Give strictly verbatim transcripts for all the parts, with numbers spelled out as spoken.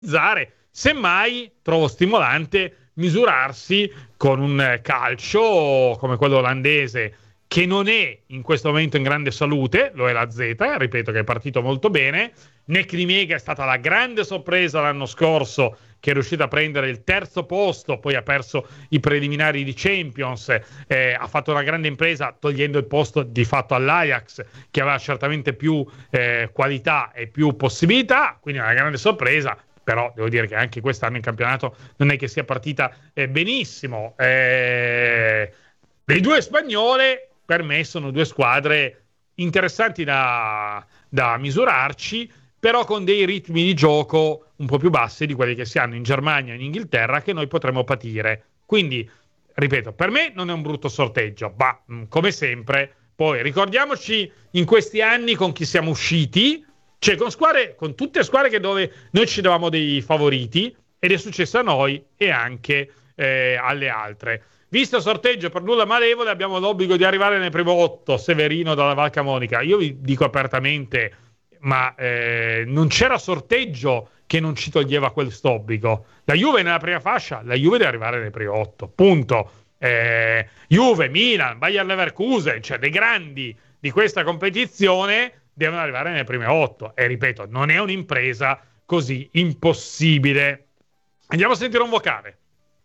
Semmai trovo stimolante misurarsi con un calcio come quello olandese, che non è in questo momento in grande salute, lo è la Z, ripeto che è partito molto bene. Nekrimega è stata la grande sorpresa l'anno scorso, che è riuscito a prendere il terzo posto, poi ha perso i preliminari di Champions, eh, ha fatto una grande impresa togliendo il posto di fatto all'Ajax, che aveva certamente più eh, qualità e più possibilità, quindi una grande sorpresa. Però devo dire che anche quest'anno in campionato non è che sia partita eh, benissimo. Eh, le due spagnole per me sono due squadre interessanti da, da misurarci, però con dei ritmi di gioco un po' più bassi di quelli che si hanno in Germania e in Inghilterra, che noi potremmo patire. Quindi, ripeto, per me non è un brutto sorteggio, ma mh, come sempre, poi ricordiamoci in questi anni con chi siamo usciti, cioè con squadre, con tutte squadre che dove noi ci davamo dei favoriti, ed è successo a noi e anche eh, alle altre. Visto il sorteggio per nulla malevole, abbiamo l'obbligo di arrivare nel primo otto. Severino dalla Val Camonica. Io vi dico apertamente, ma eh, non c'era sorteggio che non ci toglieva quest'obbligo. La Juve nella prima fascia, la Juve deve arrivare nel primo otto, punto. Eh, Juve, Milan, Bayer Leverkusen, cioè dei grandi di questa competizione devono arrivare nelle prime otto. E ripeto, non è un'impresa così impossibile. Andiamo a sentire un vocale.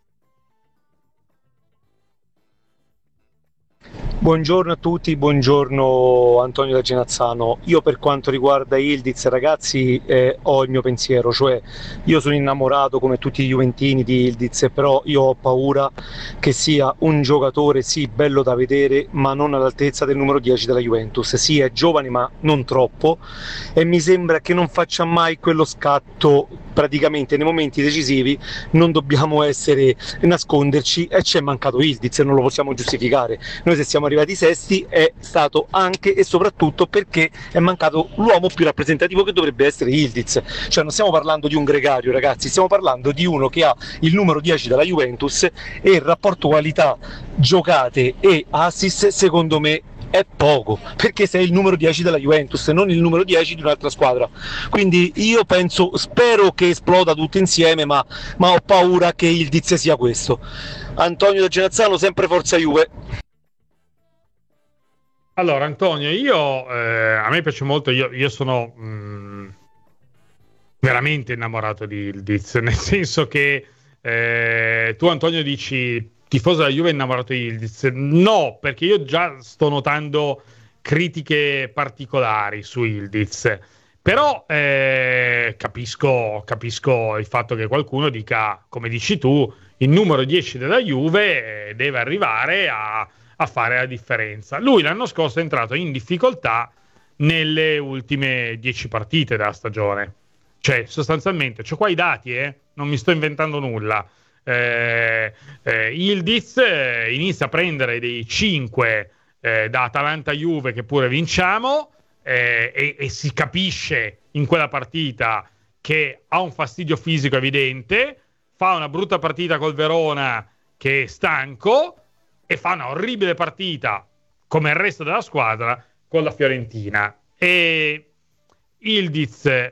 Buongiorno a tutti, buongiorno Antonio da Genazzano. Io per quanto riguarda Yildiz, ragazzi, eh, ho il mio pensiero, cioè io sono innamorato come tutti i juventini di Yildiz, però io ho paura che sia un giocatore sì bello da vedere, ma non all'altezza del numero dieci della Juventus. Sì, è giovane ma non troppo, e mi sembra che non faccia mai quello scatto. Praticamente nei momenti decisivi non dobbiamo essere nasconderci, e ci è mancato Yildiz, non lo possiamo giustificare. Noi se siamo arrivati sesti è stato anche e soprattutto perché è mancato l'uomo più rappresentativo, che dovrebbe essere Yildiz. Cioè non stiamo parlando di un gregario, ragazzi, stiamo parlando di uno che ha il numero dieci della Juventus, e il rapporto qualità giocate e assist secondo me è poco, perché sei il numero dieci della Juventus, non il numero dieci di un'altra squadra. Quindi io penso, spero che esploda tutto insieme, ma, ma ho paura che il Diz sia questo. Antonio da Genazzano, sempre forza Juve. Allora Antonio, io eh, a me piace molto, io, io sono mh, veramente innamorato di Yildiz, nel senso che eh, tu Antonio dici tifoso della Juve innamorato di Yildiz. No, perché io già sto notando critiche particolari su Yildiz, però eh, capisco, capisco il fatto che qualcuno dica, come dici tu, il numero dieci della Juve deve arrivare a, a fare la differenza. Lui l'anno scorso è entrato in difficoltà nelle ultime dieci partite della stagione, cioè sostanzialmente, c'ho qua i dati, eh? Non mi sto inventando nulla. Eh, eh, Yildiz eh, inizia a prendere dei cinque eh, da Atalanta-Juve, che pure vinciamo, eh, e, e si capisce in quella partita che ha un fastidio fisico evidente, fa una brutta partita col Verona che è stanco, e fa una orribile partita come il resto della squadra con la Fiorentina. E Yildiz eh,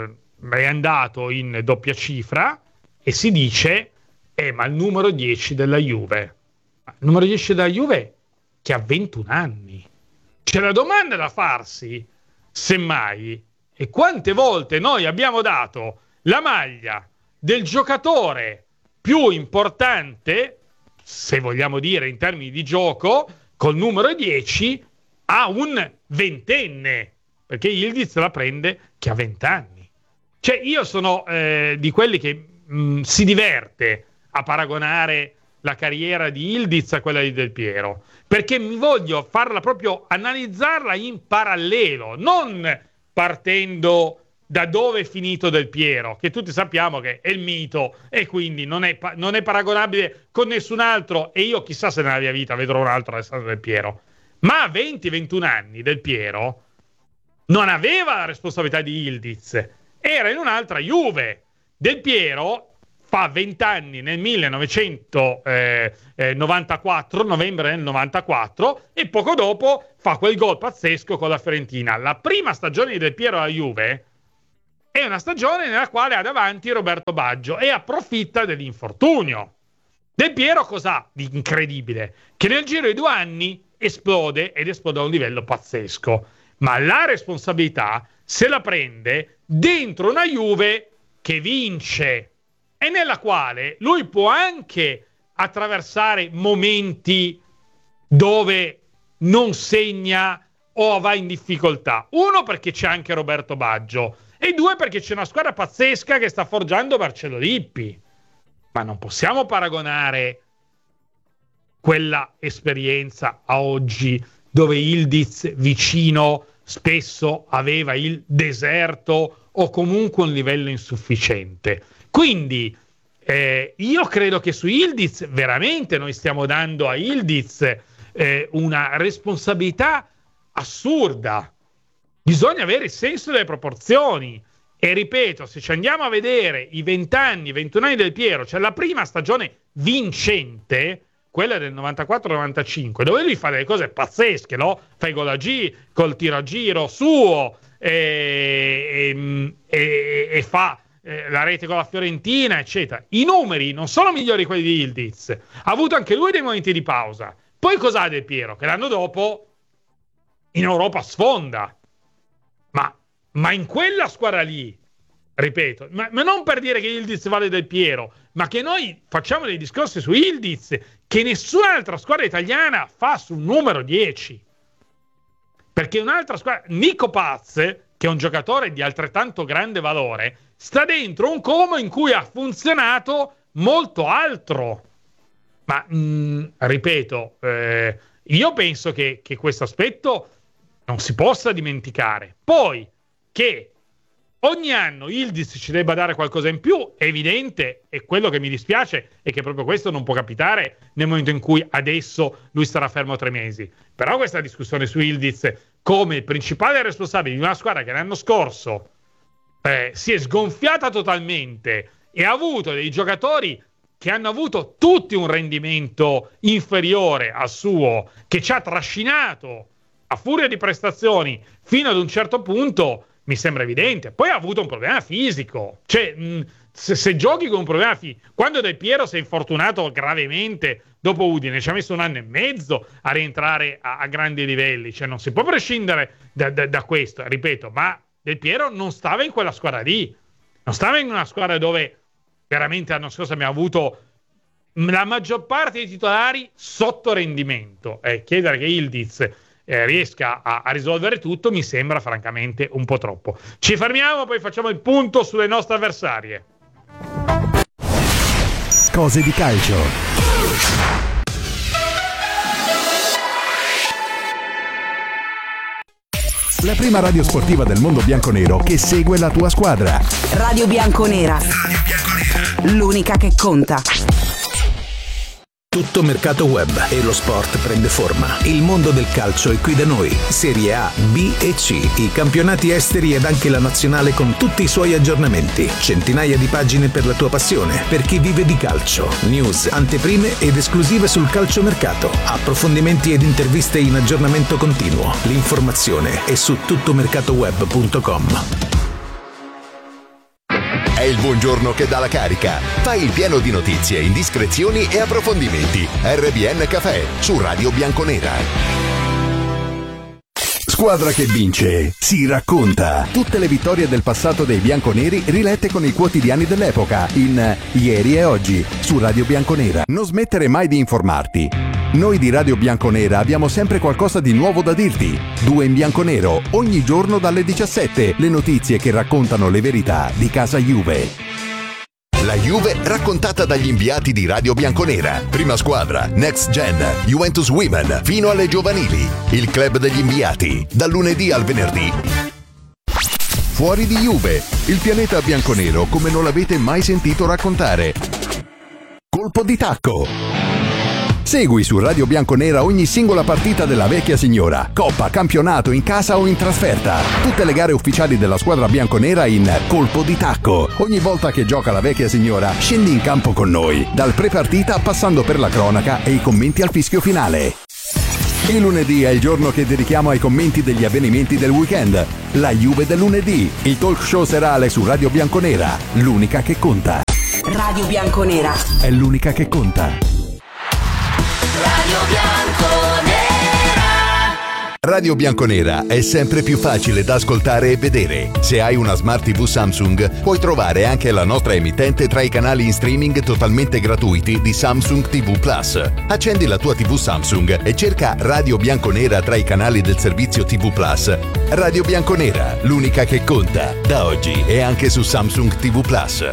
è andato in doppia cifra, e si dice Eh, ma il numero dieci della Juve, il numero dieci della Juve che ha ventuno anni. C'è la domanda da farsi, semmai, e quante volte noi abbiamo dato la maglia del giocatore più importante, se vogliamo dire in termini di gioco, col numero dieci a un ventenne, perché Yildiz la prende che ha venti anni. Cioè io sono eh, di quelli che mh, si diverte a paragonare la carriera di Yildiz a quella di Del Piero, perché mi voglio farla proprio, analizzarla in parallelo, non partendo da dove è finito Del Piero, che tutti sappiamo che è il mito e quindi non è, non è paragonabile con nessun altro, e io chissà se nella mia vita vedrò un altro Alessandro Del Piero. Ma a venti ventuno anni Del Piero non aveva la responsabilità di Yildiz, era in un'altra Juve. Del Piero fa venti anni nel millenovecentonovantaquattro, novembre del novantaquattro, e poco dopo fa quel gol pazzesco con la Fiorentina. La prima stagione di Del Piero alla Juve è una stagione nella quale ha davanti Roberto Baggio e approfitta dell'infortunio. Del Piero cos'ha di incredibile? Che nel giro di due anni esplode ed esplode a un livello pazzesco, ma la responsabilità se la prende dentro una Juve che vince e nella quale lui può anche attraversare momenti dove non segna o va in difficoltà. Uno, perché c'è anche Roberto Baggio, e due, perché c'è una squadra pazzesca che sta forgiando Marcello Lippi. Ma non possiamo paragonare quella esperienza a oggi, dove Yildiz vicino spesso aveva il deserto o comunque un livello insufficiente. Quindi eh, io credo che su Yildiz veramente noi stiamo dando a Yildiz eh, una responsabilità assurda. Bisogna avere il senso delle proporzioni. E ripeto, se ci andiamo a vedere i vent'anni, ventuno anni del Piero, cioè la prima stagione vincente, quella del novantaquattro novantacinque, dove lui fa delle cose pazzesche, no? Fa i gol a G, col tiro a giro suo, e, e, e fa eh, la rete con la Fiorentina, eccetera. I numeri non sono migliori di quelli di Yildiz. Ha avuto anche lui dei momenti di pausa. Poi cos'ha Del Piero? Che l'anno dopo in Europa sfonda. Ma Ma in quella squadra lì, ripeto, ma, ma non per dire che Yildiz vale Del Piero, ma che noi facciamo dei discorsi su Yildiz che nessun'altra squadra italiana fa sul numero dieci. Perché un'altra squadra, Nico Paz, che è un giocatore di altrettanto grande valore, sta dentro un Como in cui ha funzionato molto altro. Ma, mh, ripeto, eh, io penso che, che questo aspetto non si possa dimenticare. Poi, che ogni anno Yildiz ci debba dare qualcosa in più è evidente, e quello che mi dispiace è che proprio questo non può capitare nel momento in cui adesso lui starà fermo tre mesi. Però questa discussione su Yildiz come il principale responsabile di una squadra che l'anno scorso eh, si è sgonfiata totalmente e ha avuto dei giocatori che hanno avuto tutti un rendimento inferiore al suo, che ci ha trascinato a furia di prestazioni fino ad un certo punto, mi sembra evidente. Poi ha avuto un problema fisico, cioè mh, se, se giochi con un problema fisico, quando Del Piero si è infortunato gravemente dopo Udine, ci ha messo un anno e mezzo a rientrare a, a grandi livelli, cioè non si può prescindere da, da, da questo, ripeto. Ma Del Piero non stava in quella squadra lì, non stava in una squadra dove veramente l'anno scorso abbiamo avuto la maggior parte dei titolari sotto rendimento. Eh, chiedere che Yildiz Eh, riesca a, a risolvere tutto mi sembra francamente un po' troppo. Ci fermiamo, poi facciamo il punto sulle nostre avversarie. Cose di calcio. La prima radio sportiva del mondo bianconero che segue la tua squadra. Radio Bianconera. L'unica che conta. Tutto mercato web e lo sport prende forma. Il mondo del calcio è qui da noi. Serie A, B e C, i campionati esteri ed anche la nazionale con tutti i suoi aggiornamenti. Centinaia di pagine per la tua passione, per chi vive di calcio. News, anteprime ed esclusive sul calciomercato. Approfondimenti ed interviste in aggiornamento continuo. L'informazione è su tuttomercatoweb punto com. È il buongiorno che dà la carica. Fai il pieno di notizie, indiscrezioni e approfondimenti. R B N Café su Radio Bianconera. Squadra che vince si racconta. Tutte le vittorie del passato dei bianconeri rilette con i quotidiani dell'epoca in Ieri e Oggi su Radio Bianconera. Non smettere mai di informarti. Noi di Radio Bianconera abbiamo sempre qualcosa di nuovo da dirti. Due in bianconero, ogni giorno dalle diciassette. Le notizie che raccontano le verità di casa Juve. La Juve raccontata dagli inviati di Radio Bianconera. Prima squadra, Next Gen, Juventus Women, fino alle giovanili. Il club degli inviati, dal lunedì al venerdì. Fuori di Juve, il pianeta bianconero come non l'avete mai sentito raccontare. Colpo di tacco. Segui su Radio Bianconera ogni singola partita della vecchia signora, coppa, campionato, in casa o in trasferta. Tutte le gare ufficiali della squadra bianconera in Colpo di Tacco. Ogni volta che gioca la vecchia signora, scendi in campo con noi, dal pre-partita passando per la cronaca e i commenti al fischio finale. Il lunedì è il giorno che dedichiamo ai commenti degli avvenimenti del weekend. La Juve del lunedì, il talk show serale su Radio Bianconera, l'unica che conta. Radio Bianconera È l'unica che conta. Radio Bianconera. Radio Bianconera è sempre più facile da ascoltare e vedere. Se hai una Smart tivù Samsung, puoi trovare anche la nostra emittente tra i canali in streaming totalmente gratuiti di Samsung tivù Plus. Accendi la tua tivù Samsung e cerca Radio Bianconera tra i canali del servizio tivù Plus. Radio Bianconera, l'unica che conta, da oggi e anche su Samsung tivù Plus.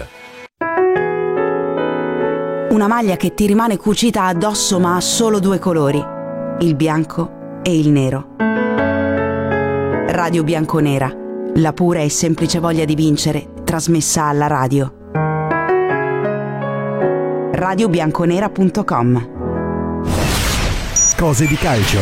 Una maglia che ti rimane cucita addosso ma ha solo due colori, il bianco e il nero. Radio Bianconera, la pura e semplice voglia di vincere, trasmessa alla radio. radio bianconera punto com. Cose di calcio.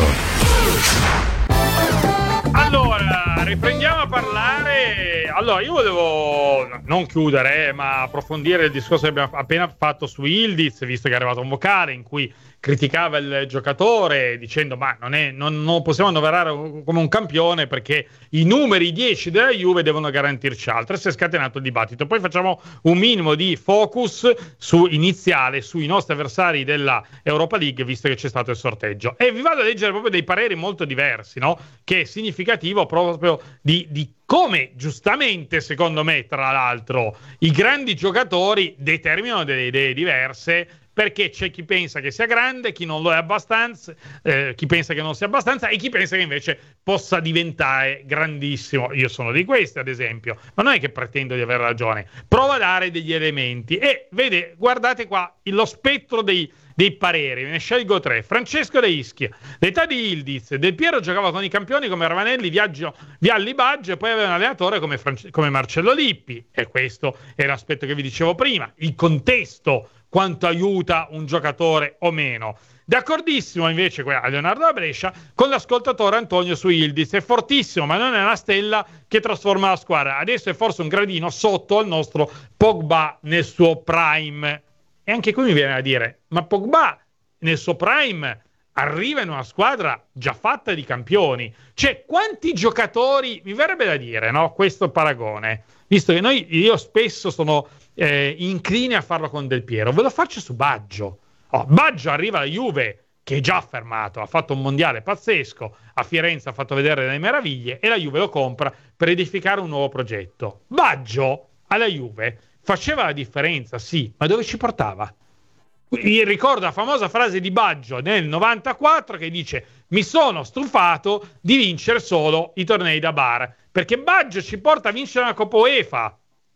Allora, riprendiamo a parlare. Allora, io volevo non chiudere, ma approfondire il discorso che abbiamo appena fatto su Yildiz, visto che è arrivato un vocale in cui criticava il giocatore dicendo ma non, è, non, non possiamo annoverare come un campione perché i numeri dieci della Juve devono garantirci altro, e si è scatenato il dibattito. Poi facciamo un minimo di focus su iniziale sui nostri avversari della Europa League, visto che c'è stato il sorteggio, e vi vado a leggere proprio dei pareri molto diversi, no? Che è significativo proprio di, di come giustamente, secondo me, tra l'altro, i grandi giocatori determinano delle idee diverse, perché c'è chi pensa che sia grande, chi non lo è abbastanza, eh, chi pensa che non sia abbastanza e chi pensa che invece possa diventare grandissimo. Io sono di questi, ad esempio, ma non è che pretendo di avere ragione. Provo a dare degli elementi e vede, guardate qua lo spettro dei, dei pareri, ne scelgo tre. Francesco De Ischia, l'età di Yildiz, Del Piero giocava con i campioni come Ravanelli, Viaggio, Vialli, Baggio, e poi aveva un allenatore come, France, come Marcello Lippi, e questo è l'aspetto che vi dicevo prima, il contesto, quanto aiuta un giocatore o meno. D'accordissimo invece a Leonardo da Brescia con l'ascoltatore Antonio su Yildiz, è fortissimo ma non è una stella che trasforma la squadra, adesso è forse un gradino sotto al nostro Pogba nel suo prime. E anche qui mi viene a dire, ma Pogba nel suo prime arriva in una squadra già fatta di campioni, cioè quanti giocatori, mi verrebbe da dire, no, questo paragone, visto che noi, io spesso sono eh, incline a farlo con Del Piero, ve lo faccio su Baggio. Oh, Baggio arriva alla Juve che è già affermato, ha fatto un mondiale pazzesco, a Firenze ha fatto vedere delle meraviglie e la Juve lo compra per edificare un nuovo progetto. Baggio alla Juve faceva la differenza, sì, ma dove ci portava? Mi ricordo la famosa frase di Baggio nel novantaquattro che dice: mi sono stufato di vincere solo i tornei da bar, perché Baggio ci porta a vincere una Coppa UEFA.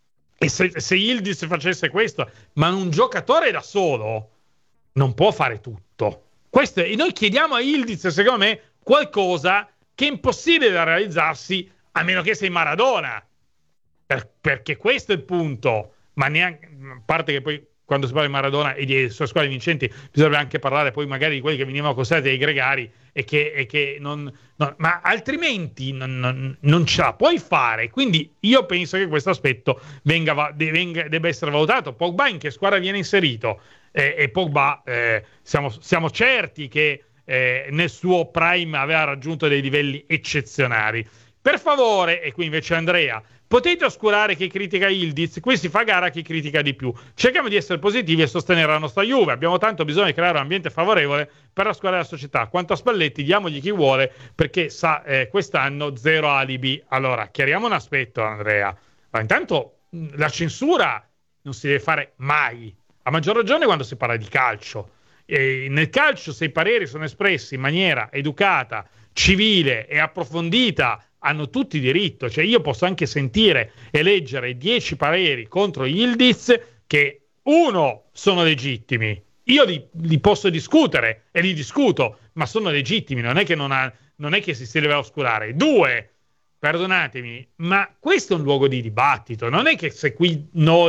E se, se Yildiz facesse questo, ma un giocatore da solo non può fare tutto. Questo, e noi chiediamo a Yildiz, secondo me, qualcosa che è impossibile da realizzarsi a meno che sei Maradona, per, perché questo è il punto. Ma neanche, a parte che poi quando si parla di Maradona e di sue squadre vincenti bisogna anche parlare poi magari di quelli che venivano considerati dei gregari e che, e che non, non ma altrimenti non, non, non ce la puoi fare. Quindi io penso che questo aspetto venga, venga, debba essere valutato. Pogba in che squadra viene inserito? Eh, e Pogba eh, siamo, siamo certi che eh, nel suo prime aveva raggiunto dei livelli eccezionali. Per favore, e qui invece Andrea, potete oscurare chi critica Yildiz, qui si fa gara a chi critica di più. Cerchiamo di essere positivi e sostenere la nostra Juve. Abbiamo tanto bisogno di creare un ambiente favorevole per la squadra della società. Quanto a Spalletti, diamogli chi vuole, perché sa eh, quest'anno zero alibi. Allora, chiariamo un aspetto, Andrea. Ma intanto la censura non si deve fare mai, a maggior ragione quando si parla di calcio. E nel calcio, se i pareri sono espressi in maniera educata, civile e approfondita, hanno tutti diritto. Cioè io posso anche sentire e leggere dieci pareri contro Yildiz che, uno, sono legittimi, io li, li posso discutere e li discuto, ma sono legittimi, non è che, non ha, non è che si, si deve oscurare. Due, perdonatemi, ma questo è un luogo di dibattito, non è che se qui noi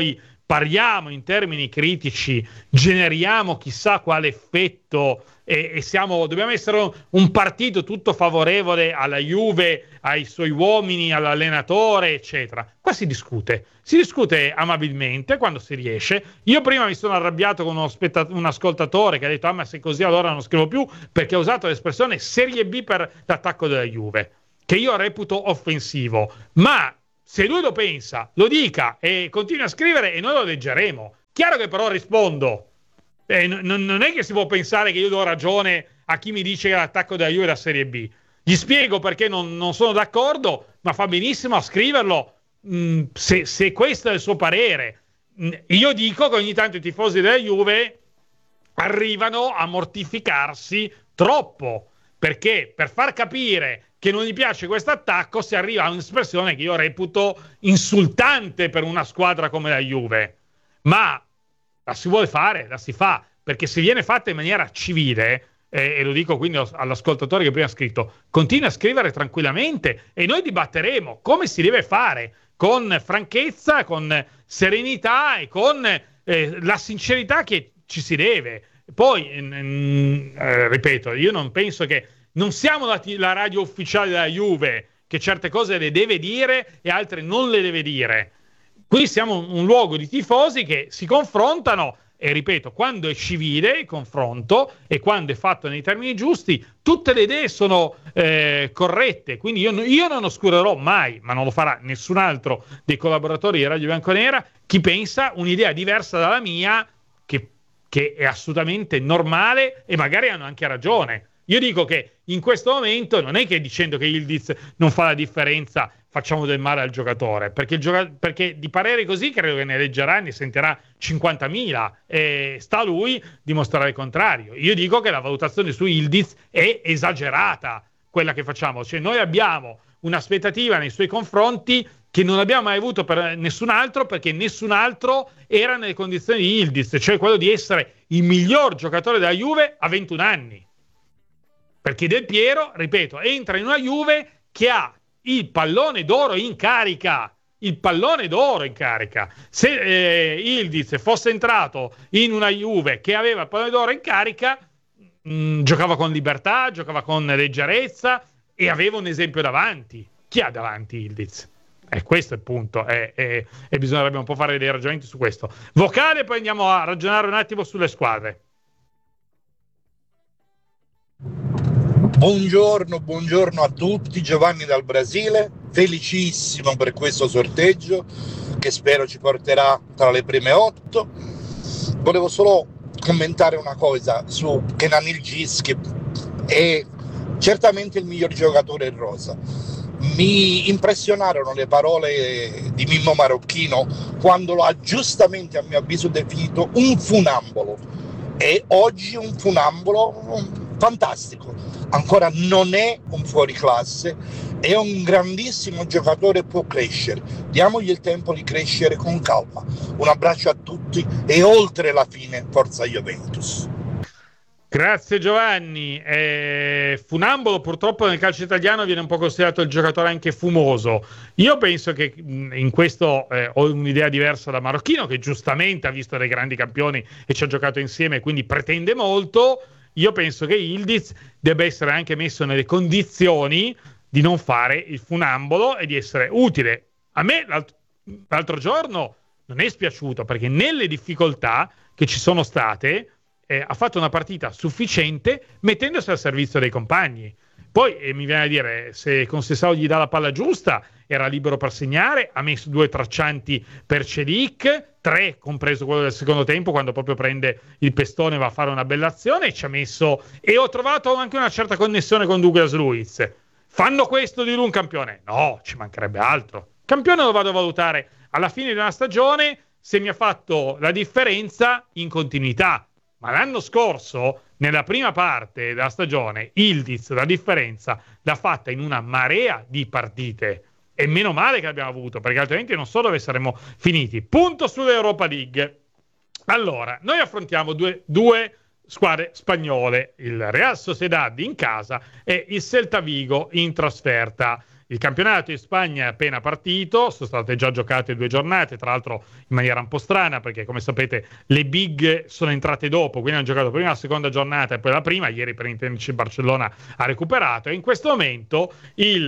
parliamo in termini critici, generiamo chissà quale effetto e, e siamo, dobbiamo essere un partito tutto favorevole alla Juve, ai suoi uomini, all'allenatore, eccetera. Qua si discute, si discute amabilmente quando si riesce. Io prima mi sono arrabbiato con uno spettat- un ascoltatore che ha detto: ah, ma se così allora non scrivo più, perché ha usato l'espressione Serie B per l'attacco della Juve, che io reputo offensivo. Ma se lui lo pensa, lo dica e continua a scrivere e noi lo leggeremo. Chiaro che però rispondo. Eh, n- non è che si può pensare che io do ragione a chi mi dice che l'attacco della Juve è la Serie B. Gli spiego perché non, non sono d'accordo, ma fa benissimo a scriverlo mh, se, se questo è il suo parere. Mh, io dico che ogni tanto i tifosi della Juve arrivano a mortificarsi troppo, perché per far capire che non gli piace questo attacco si arriva a un'espressione che io reputo insultante per una squadra come la Juve. Ma la si vuole fare, la si fa, perché se viene fatta in maniera civile, eh, e lo dico quindi all'ascoltatore che prima ha scritto, continua a scrivere tranquillamente e noi dibatteremo come si deve fare, con franchezza, con serenità e con eh, la sincerità che ci si deve. Poi, mh, eh, ripeto, io non penso che non siamo la, la radio ufficiale della Juve, che certe cose le deve dire e altre non le deve dire. Qui siamo un luogo di tifosi che si confrontano e, ripeto, quando è civile il confronto e quando è fatto nei termini giusti, tutte le idee sono eh, corrette. Quindi io, io non oscurerò mai, ma non lo farà nessun altro dei collaboratori di Radio Bianconera, chi pensa un'idea diversa dalla mia, che, che è assolutamente normale e magari hanno anche ragione. Io dico che in questo momento non è che dicendo che Yildiz non fa la differenza facciamo del male al giocatore, perché, il gioca- perché di pareri così credo che ne leggerà, ne sentirà cinquantamila e sta a lui dimostrare il contrario. Io dico che la valutazione su Yildiz è esagerata, quella che facciamo, cioè noi abbiamo un'aspettativa nei suoi confronti che non abbiamo mai avuto per nessun altro, perché nessun altro era nelle condizioni di Yildiz, cioè quello di essere il miglior giocatore della Juve a ventuno anni. Perché Del Piero, ripeto, entra in una Juve che ha il pallone d'oro in carica. Il pallone d'oro in carica. Se eh, Yildiz fosse entrato in una Juve che aveva il pallone d'oro in carica, mh, giocava con libertà, giocava con leggerezza e aveva un esempio davanti. Chi ha davanti Yildiz? E eh, questo è il punto. Eh, eh, e bisognerebbe un po' fare dei ragionamenti su questo. Vocale, poi andiamo a ragionare un attimo sulle squadre. Buongiorno, buongiorno a tutti, Giovanni dal Brasile, felicissimo per questo sorteggio che spero ci porterà tra le prime otto. Volevo solo commentare una cosa su Kenan Yildiz, che è certamente il miglior giocatore in rosa. Mi impressionarono le parole di Mimmo Marocchino quando lo ha giustamente, a mio avviso, definito un funambolo, e oggi un funambolo fantastico. Ancora non è un fuoriclasse, è un grandissimo giocatore, può crescere, diamogli il tempo di crescere con calma. Un abbraccio a tutti e oltre la fine forza Juventus. Grazie Giovanni. eh, Funambolo purtroppo nel calcio italiano viene un po' considerato il giocatore anche fumoso. Io penso che in questo eh, ho un'idea diversa da Marocchino, che giustamente ha visto dei grandi campioni e ci ha giocato insieme, quindi pretende molto. Io penso che Yildiz debba essere anche messo nelle condizioni di non fare il funambolo e di essere utile. A me l'alt- l'altro giorno non è spiaciuto, perché nelle difficoltà che ci sono state eh, ha fatto una partita sufficiente mettendosi al servizio dei compagni. Poi eh, mi viene a dire, se Conceição gli dà la palla giusta era libero per segnare, ha messo due traccianti per Celic, tre, compreso quello del secondo tempo, quando proprio prende il pestone e va a fare una bella azione, e ci ha messo, e ho trovato anche una certa connessione con Douglas Luiz. Fanno questo di lui un campione? No, ci mancherebbe altro. Campione lo vado a valutare alla fine di una stagione se mi ha fatto la differenza in continuità. Ma l'anno scorso, nella prima parte della stagione, Yildiz la differenza l'ha fatta in una marea di partite. E meno male che l'abbiamo avuto, perché altrimenti non so dove saremmo finiti. Punto sull'Europa League. Allora, noi affrontiamo due, due squadre spagnole, il Real Sociedad in casa e il Celta Vigo in trasferta. Il il campionato in Spagna è appena partito, sono state già giocate due giornate, tra l'altro in maniera un po' strana perché come sapete le big sono entrate dopo, quindi hanno giocato prima la seconda giornata e poi la prima. Ieri per intenderci il Barcellona ha recuperato e in questo momento il,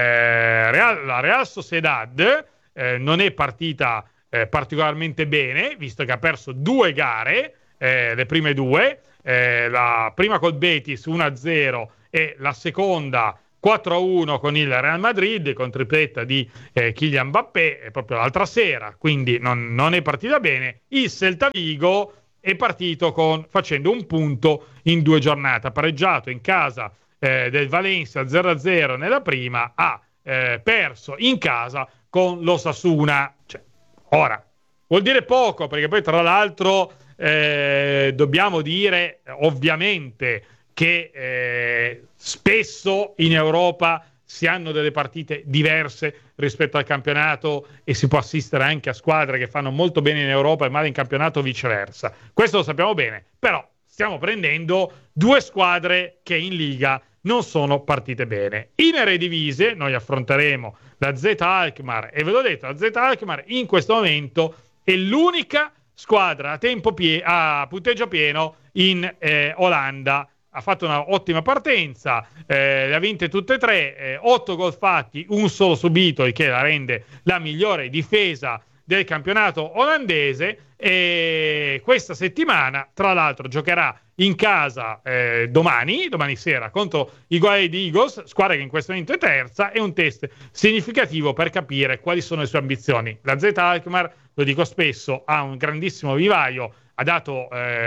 eh, Real, la Real Sociedad eh, non è partita eh, particolarmente bene, visto che ha perso due gare, eh, le prime due, eh, la prima col Betis uno a zero e la seconda quattro a uno con il Real Madrid, con tripletta di eh, Kylian Mbappé, proprio l'altra sera, quindi non, non è partita bene. Il Celta Vigo è partito con, facendo un punto in due giornate, ha pareggiato in casa eh, del Valencia zero a zero nella prima, ha eh, perso in casa con l'Osasuna. Cioè, ora, vuol dire poco, perché poi tra l'altro eh, dobbiamo dire ovviamente che eh, spesso in Europa si hanno delle partite diverse rispetto al campionato e si può assistere anche a squadre che fanno molto bene in Europa e male in campionato o viceversa. Questo lo sappiamo bene, però stiamo prendendo due squadre che in Liga non sono partite bene. In Eredivisie noi affronteremo la Z Alkmaar e ve l'ho detto, la Z Alkmaar in questo momento è l'unica squadra a tempo pie- a punteggio pieno in eh, Olanda. Ha fatto una ottima partenza, eh, le ha vinte tutte e tre, eh, otto gol fatti, un solo subito, il che la rende la migliore difesa del campionato olandese. E questa settimana, tra l'altro, giocherà in casa eh, domani, domani sera, contro i Go Ahead Eagles, squadra che in questo momento è terza. È un test significativo per capire quali sono le sue ambizioni. La Z Alkmaar, lo dico spesso, ha un grandissimo vivaio, ha dato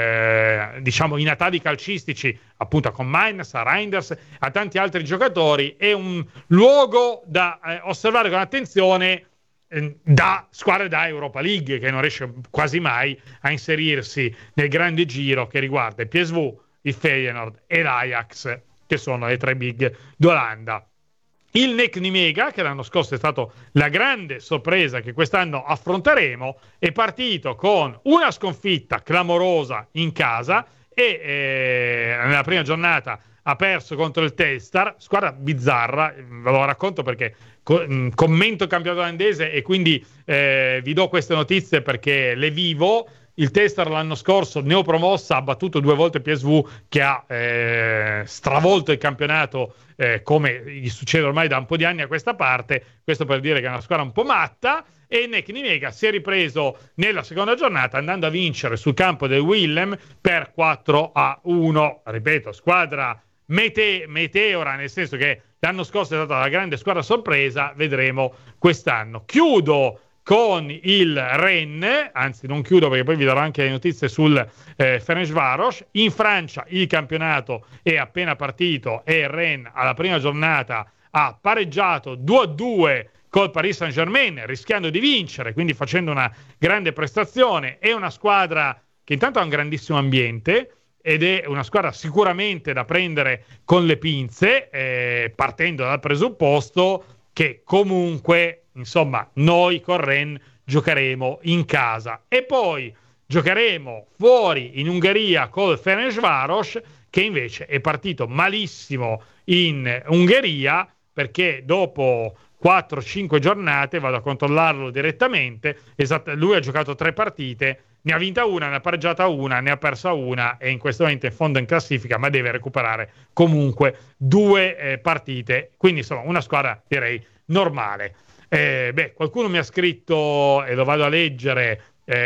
eh, diciamo i natali calcistici appunto con Mainz, a Reinders, a tanti altri giocatori. È un luogo da eh, osservare con attenzione eh, da squadre da Europa League, che non riesce quasi mai a inserirsi nel grande giro che riguarda il P S V, il Feyenoord e l'Ajax, che sono le tre big d'Olanda. Il N E C Nimega, che l'anno scorso è stato la grande sorpresa che quest'anno affronteremo, è partito con una sconfitta clamorosa in casa e eh, nella prima giornata ha perso contro il Telstar, squadra bizzarra, ve lo racconto perché co- commento il campionato olandese e quindi eh, vi do queste notizie perché le vivo. Il Telstar l'anno scorso, neopromossa, ha battuto due volte P S V, che ha eh, stravolto il campionato eh, come gli succede ormai da un po' di anni a questa parte. Questo per dire che è una squadra un po' matta. E il N E C Nimega si è ripreso nella seconda giornata andando a vincere sul campo del Willem per quattro a uno. Ripeto, squadra mete- meteora, nel senso che l'anno scorso è stata la grande squadra sorpresa, vedremo quest'anno. Chiudo con il Rennes, anzi non chiudo perché poi vi darò anche le notizie sul eh, Ferencváros. In Francia il campionato è appena partito e il Rennes alla prima giornata ha pareggiato due a due col Paris Saint-Germain, rischiando di vincere, quindi facendo una grande prestazione. È una squadra che intanto ha un grandissimo ambiente ed è una squadra sicuramente da prendere con le pinze, eh, partendo dal presupposto che comunque, insomma, noi con Rennes giocheremo in casa e poi giocheremo fuori in Ungheria col Ferencváros, che invece è partito malissimo in Ungheria perché dopo quattro cinque giornate, vado a controllarlo direttamente, esatto, lui ha giocato tre partite, ne ha vinta una, ne ha pareggiata una, ne ha persa una e in questo momento è in fondo in classifica, ma deve recuperare comunque due eh, partite, quindi insomma una squadra direi normale. Eh, beh, qualcuno mi ha scritto, e lo vado a leggere,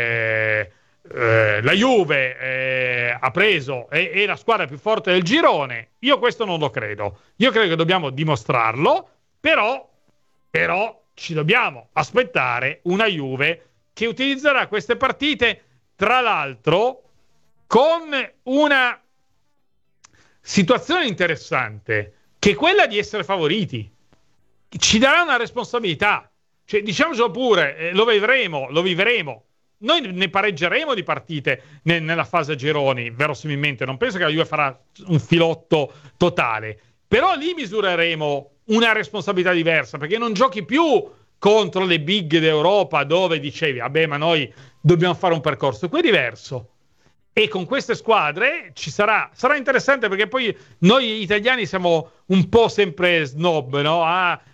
eh, eh, la Juve eh, ha preso, è, è la squadra più forte del girone. Io questo non lo credo, io credo che dobbiamo dimostrarlo, però, però ci dobbiamo aspettare una Juve che utilizzerà queste partite, tra l'altro, con una situazione interessante, che è quella di essere favoriti. Ci darà una responsabilità, cioè, diciamocelo pure, eh, lo vivremo, lo vivremo. Noi ne pareggeremo di partite ne, nella fase a gironi, verosimilmente. Non penso che la Juve farà un filotto totale, però lì misureremo una responsabilità diversa, perché non giochi più contro le big d'Europa dove dicevi, vabbè, ma noi dobbiamo fare un percorso. Qui è diverso. E con queste squadre ci sarà, sarà interessante, perché poi noi italiani siamo un po' sempre snob, no? Ah,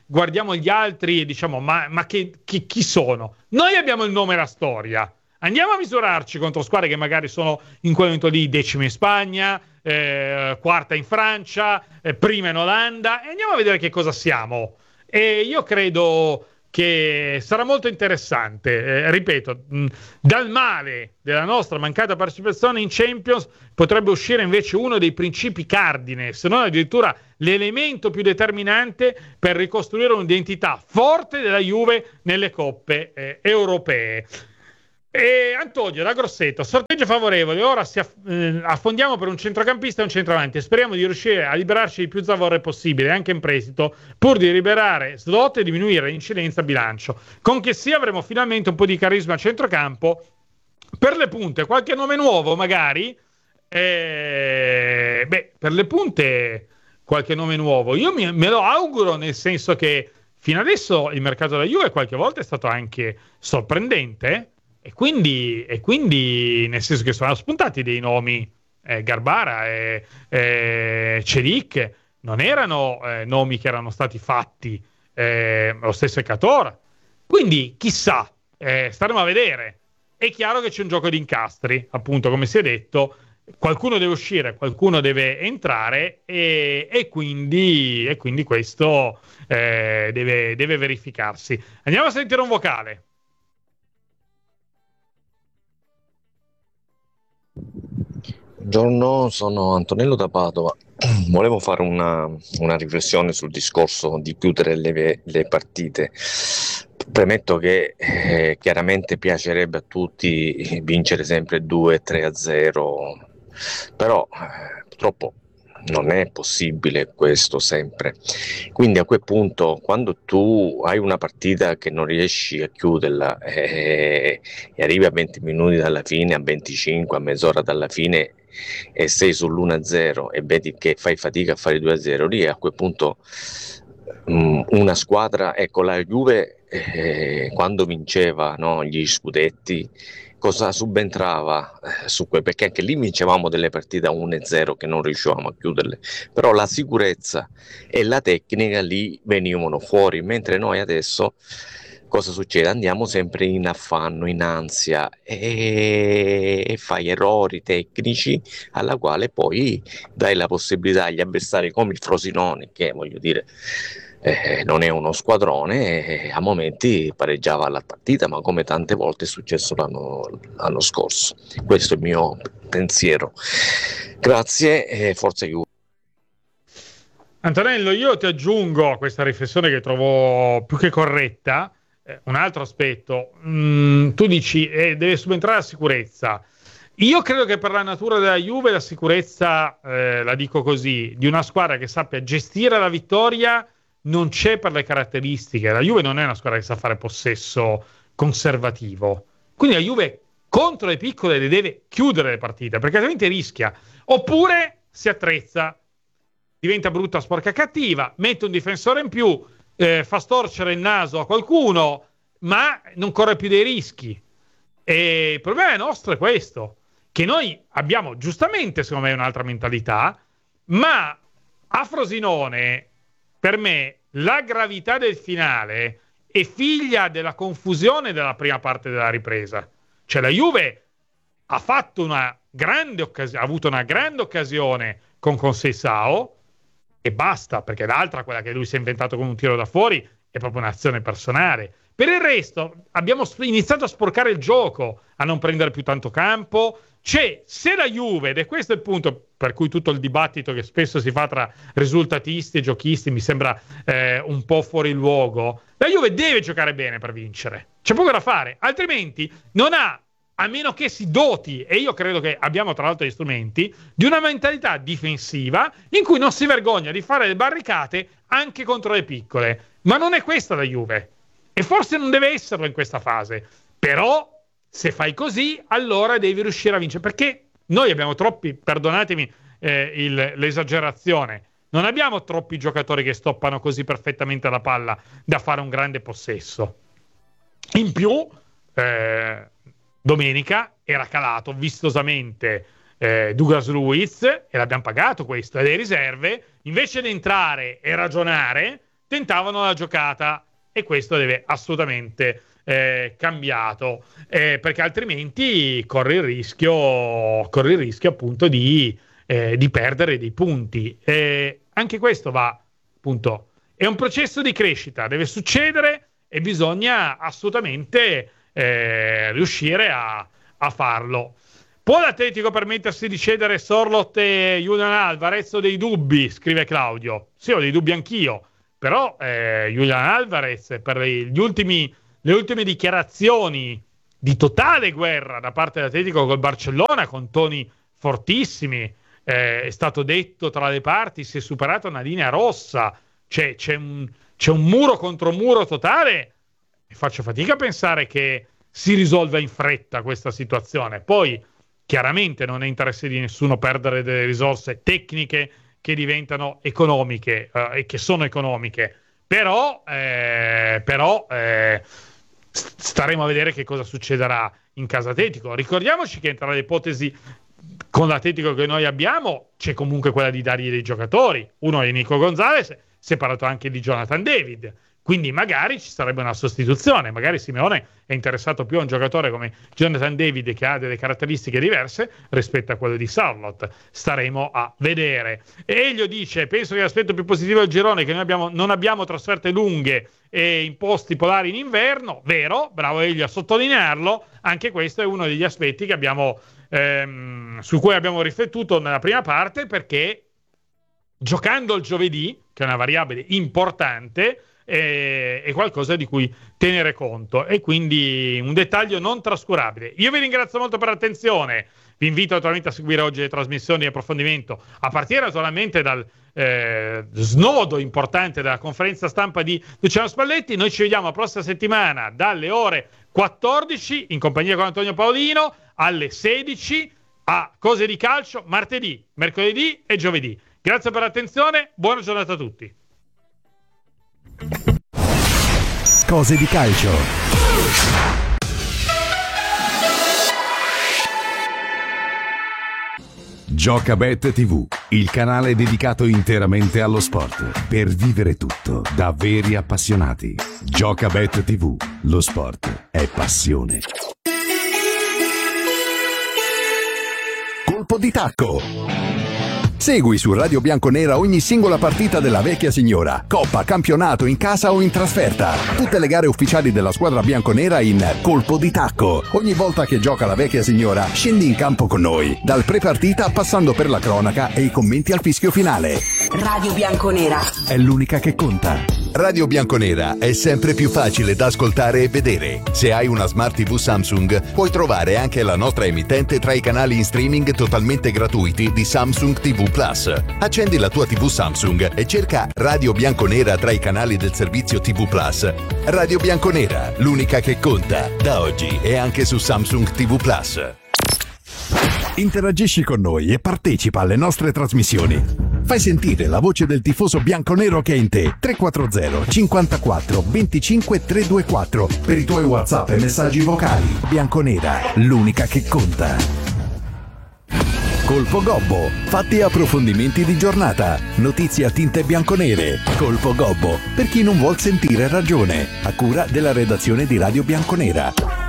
guardiamo gli altri e diciamo ma, ma che, che, chi sono? Noi abbiamo il nome e la storia. Andiamo a misurarci contro squadre che magari sono in quel momento lì decima in Spagna, eh, quarta in Francia, eh, prima in Olanda, e andiamo a vedere che cosa siamo. E io credo che sarà molto interessante. Eh, ripeto, mh, dal male della nostra mancata partecipazione in Champions potrebbe uscire invece uno dei principi cardine, se non addirittura l'elemento più determinante per ricostruire un'identità forte della Juve nelle coppe eh, europee. E Antonio da Grosseto, sorteggio favorevole, ora si aff- eh, affondiamo per un centrocampista e un centravanti, speriamo di riuscire a liberarci di più Zavorre possibile anche in prestito, pur di liberare slot e diminuire l'incidenza bilancio, con che sia avremo finalmente un po' di carisma a centrocampo. Per le punte qualche nome nuovo magari, eh, beh, per le punte qualche nome nuovo, io mi, me lo auguro, nel senso che fino adesso il mercato della Juve qualche volta è stato anche sorprendente. E quindi, e quindi, nel senso che sono spuntati dei nomi, eh, Garbara e eh, Celic, non erano eh, nomi che erano stati fatti, eh, lo stesso Catora. Quindi, chissà, eh, staremo a vedere. È chiaro che c'è un gioco di incastri, appunto, come si è detto, qualcuno deve uscire, qualcuno deve entrare e, e, quindi, e quindi questo eh, deve, deve verificarsi. Andiamo a sentire un vocale. Buongiorno, sono Antonello da Padova. Volevo fare una, una riflessione sul discorso di chiudere le, le partite. Premetto che eh, chiaramente piacerebbe a tutti vincere sempre due tre a zero, però eh, purtroppo non è possibile questo sempre. Quindi a quel punto, quando tu hai una partita che non riesci a chiuderla eh, e arrivi a venti minuti dalla fine, a venticinque, a mezz'ora dalla fine e sei sull'uno a zero e vedi che fai fatica a fare due a zero, lì a quel punto um, una squadra, ecco la Juve eh, quando vinceva, no, gli scudetti, cosa subentrava eh, su quel, perché anche lì vincevamo delle partite a uno a zero che non riuscivamo a chiuderle, però la sicurezza e la tecnica lì venivano fuori, mentre noi adesso cosa succede? Andiamo sempre in affanno, in ansia e, e fai errori tecnici alla quale poi dai la possibilità agli avversari come il Frosinone, che voglio dire eh, non è uno squadrone, e a momenti pareggiava la partita, ma come tante volte è successo l'anno, l'anno scorso. Questo è il mio pensiero. Grazie e forza Juve. Antonello, io ti aggiungo a questa riflessione che trovo più che corretta eh, un altro aspetto. Mm, tu dici eh, deve subentrare la sicurezza. Io credo che per la natura della Juve la sicurezza, eh, la dico così, di una squadra che sappia gestire la vittoria non c'è per le caratteristiche. La Juve non è una squadra che sa fare possesso conservativo. Quindi la Juve contro le piccole le deve chiudere le partite, perché altrimenti rischia. Oppure si attrezza, diventa brutta, sporca, cattiva, mette un difensore in più, eh, fa storcere il naso a qualcuno, ma non corre più dei rischi. E il problema nostro è questo, che noi abbiamo giustamente, secondo me, un'altra mentalità, ma a Frosinone, per me, la gravità del finale è figlia della confusione della prima parte della ripresa. Cioè la Juve ha fatto una grande occasione, ha avuto una grande occasione con Conceição e basta, perché l'altra, quella che lui si è inventato con un tiro da fuori, è proprio un'azione personale. Per il resto abbiamo iniziato a sporcare il gioco, a non prendere più tanto campo. Cioè, se la Juve, ed è questo il punto per cui tutto il dibattito che spesso si fa tra risultatisti e giochisti mi sembra eh, un po' fuori luogo, la Juve deve giocare bene per vincere, c'è poco da fare, altrimenti non ha, a meno che si doti, e io credo che abbiamo tra l'altro gli strumenti, di una mentalità difensiva in cui non si vergogna di fare le barricate anche contro le piccole. Ma non è questa la Juve, e forse non deve esserlo in questa fase, però se fai così, allora devi riuscire a vincere, perché noi abbiamo troppi, perdonatemi eh, il, l'esagerazione, non abbiamo troppi giocatori che stoppano così perfettamente la palla da fare un grande possesso. In più, eh, domenica era calato vistosamente eh, Douglas Luiz, e l'abbiamo pagato questo, e le riserve, invece di entrare e ragionare, tentavano la giocata, e questo deve assolutamente eh, cambiato, eh, perché altrimenti corre il rischio, corre il rischio appunto di, eh, di perdere dei punti. E anche questo va, appunto, è un processo di crescita, deve succedere e bisogna assolutamente eh, riuscire a, a farlo. Può l'Atletico permettersi di cedere Sorloth e Julian Alvarez? Ho dei dubbi, scrive Claudio. Sì, ho dei dubbi anch'io, però eh, Julian Alvarez, per gli ultimi, le ultime dichiarazioni di totale guerra da parte dell'Atletico col Barcellona, con toni fortissimi, eh, è stato detto tra le parti, si è superata una linea rossa, c'è, c'è, un, c'è un muro contro muro totale, e faccio fatica a pensare che si risolva in fretta questa situazione. Poi chiaramente non è interesse di nessuno perdere delle risorse tecniche che diventano economiche eh, e che sono economiche, però, eh, però eh, staremo a vedere che cosa succederà in casa Atletico. Ricordiamoci che tra le ipotesi con l'Atletico che noi abbiamo c'è comunque quella di dargli dei giocatori. Uno è Nico Gonzalez, si è parlato anche di Jonathan David, quindi magari ci sarebbe una sostituzione, magari Simeone è interessato più a un giocatore come Jonathan David che ha delle caratteristiche diverse rispetto a quello di Sorloth. Staremo a vedere. E Elio dice: penso che l'aspetto più positivo del girone è che noi abbiamo, non abbiamo trasferte lunghe e imposti polari in inverno. Vero, bravo Elio a sottolinearlo. Anche questo è uno degli aspetti che abbiamo, ehm, su cui abbiamo riflettuto nella prima parte, perché giocando il giovedì, che è una variabile importante, è, è qualcosa di cui tenere conto, e quindi un dettaglio non trascurabile. Io vi ringrazio molto per l'attenzione, vi invito naturalmente a seguire oggi le trasmissioni di approfondimento, a partire naturalmente dal eh, snodo importante della conferenza stampa di Luciano Spalletti. Noi ci vediamo la prossima settimana dalle ore quattordici in compagnia con Antonio Paolino, alle sedici a Cose di Calcio, martedì, mercoledì e giovedì. Grazie per l'attenzione, buona giornata a tutti. Cose di Calcio. Giocabet tivù, il canale dedicato interamente allo sport, per vivere tutto da veri appassionati. Giocabet tivù, lo sport è passione. Colpo di tacco. Segui su Radio Bianconera ogni singola partita della vecchia signora, coppa, campionato, in casa o in trasferta. Tutte le gare ufficiali della squadra bianconera in Colpo di tacco. Ogni volta che gioca la vecchia signora, scendi in campo con noi, dal pre-partita passando per la cronaca e i commenti al fischio finale. Radio Bianconera è l'unica che conta. Radio Bianconera è sempre più facile da ascoltare e vedere. Se hai una Smart tivù Samsung, puoi trovare anche la nostra emittente tra i canali in streaming totalmente gratuiti di Samsung tivù Plus. Accendi la tua tivù Samsung e cerca Radio Bianconera tra i canali del servizio tivù Plus. Radio Bianconera, l'unica che conta, da oggi e anche su Samsung tivù Plus. Interagisci con noi e partecipa alle nostre trasmissioni. Fai sentire la voce del tifoso bianconero che è in te. tre quattro zero cinquantaquattro venticinque trecentoventiquattro per i tuoi WhatsApp e messaggi vocali. Bianconera, l'unica che conta. Colpo Gobbo, fatti e approfondimenti di giornata, notizie a tinte bianconere. Colpo Gobbo, per chi non vuol sentire ragione, a cura della redazione di Radio Bianconera.